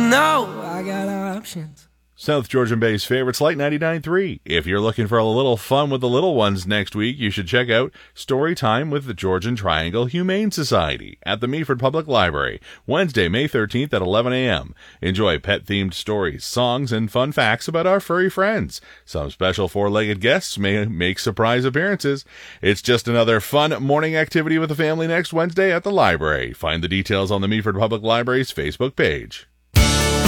know I got options. South Georgian Bay's favorites like 99.3. If you're looking for a little fun with the little ones next week, you should check out Story Time with the Georgian Triangle Humane Society at the Meaford Public Library, Wednesday, May 13th at 11 a.m. Enjoy pet-themed stories, songs, and fun facts about our furry friends. Some special four-legged guests may make surprise appearances. It's just another fun morning activity with the family next Wednesday at the library. Find the details on the Meaford Public Library's Facebook page.